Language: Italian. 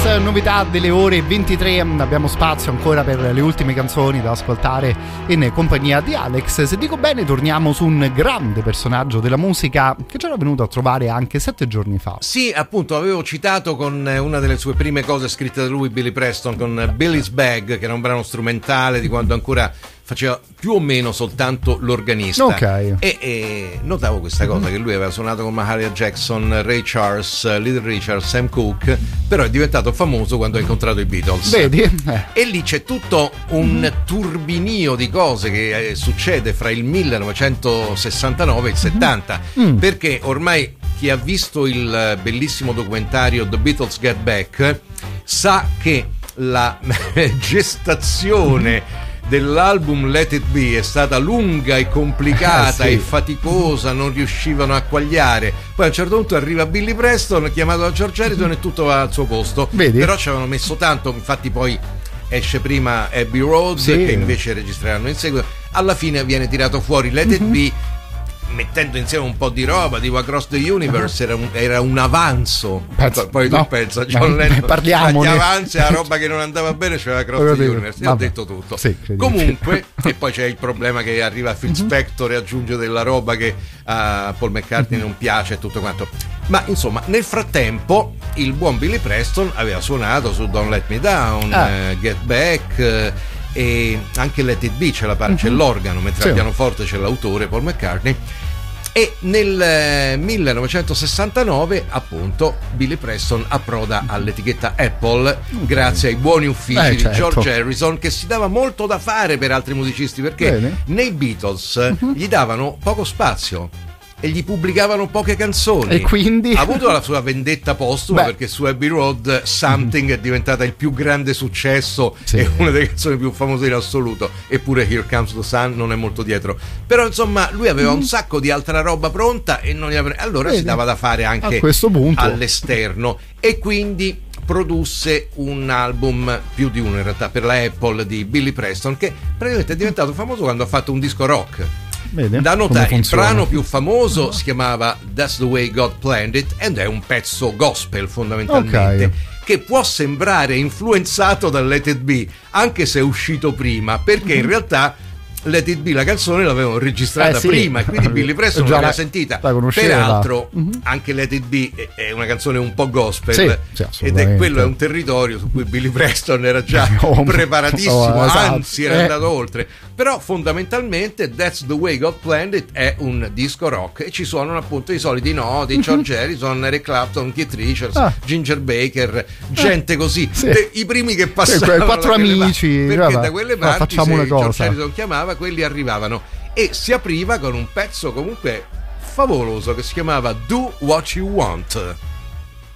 novità delle ore 23, abbiamo spazio ancora per le ultime canzoni da ascoltare in compagnia di Alex. Se dico bene, torniamo su un grande personaggio della musica che ci era venuto a trovare anche 7 giorni fa. Sì, appunto, avevo citato con una delle sue prime cose scritte da lui, Billy Preston, con Billy's Bag, che era un brano strumentale di quando ancora faceva più o meno soltanto l'organista. Ok. E notavo questa cosa, che lui aveva suonato con Mahalia Jackson, Ray Charles, Little Richard, Sam Cooke, però è diventato famoso quando ha incontrato i Beatles. Vedi? E lì c'è tutto un turbinio di cose che succede fra il 1969 e il 70, perché ormai chi ha visto il bellissimo documentario The Beatles Get Back sa che la gestazione dell'album Let It Be è stata lunga e complicata e faticosa, non riuscivano a quagliare. Poi a un certo punto arriva Billy Preston, chiamato da George Harrison, e tutto va al suo posto. Vedi? Però ci avevano messo tanto, infatti poi esce prima Abbey Road, che invece registreranno in seguito. Alla fine viene tirato fuori Let It Be, mettendo insieme un po' di roba tipo Across the Universe, era un avanzo. Poi tu pensa, John Lennon, gli avanzi, la roba che non andava bene, c'era Across the Universe. Ho detto tutto. Comunque, e poi c'è il problema che arriva Phil Spector e aggiunge della roba che a Paul McCartney non piace e tutto quanto. Ma insomma, nel frattempo il buon Billy Preston aveva suonato su Don't Let Me Down, Get Back, e anche Let It Be c'è la c'è l'organo, mentre al pianoforte c'è l'autore Paul McCartney. E nel 1969 appunto Billy Preston approda all'etichetta Apple, grazie ai buoni uffici di George Harrison, che si dava molto da fare per altri musicisti, perché nei Beatles gli davano poco spazio e gli pubblicavano poche canzoni, e quindi ha avuto la sua vendetta postuma, perché su Abbey Road Something è diventata il più grande successo e una delle canzoni più famose in assoluto, eppure Here Comes the Sun non è molto dietro. Però insomma lui aveva un sacco di altra roba pronta e non allora si dava da fare anche a questo punto all'esterno, e quindi produsse un album, più di uno in realtà, per la Apple di Billy Preston, che praticamente è diventato famoso quando ha fatto un disco rock. Da notare, il brano più famoso si chiamava That's the Way God Planned It ed è un pezzo gospel fondamentalmente, che può sembrare influenzato da Let It Be, anche se è uscito prima, perché in realtà Let It Be, la canzone, l'avevano registrata prima, e quindi Billy Preston l'aveva sentita. Peraltro anche Let It Be è una canzone un po' gospel, ed è quello è un territorio su cui Billy Preston era già preparatissimo, anzi era andato oltre. Però fondamentalmente That's the Way God Planned It è un disco rock, e ci suonano appunto i soliti noti, George Harrison, Eric Clapton, Keith Richards, Ginger Baker, gente così, i primi che passavano, 4 amici, perché da quelle parti, facciamo una cosa, George Harrison chiamava, quelli arrivavano, e si apriva con un pezzo comunque favoloso che si chiamava Do What You Want.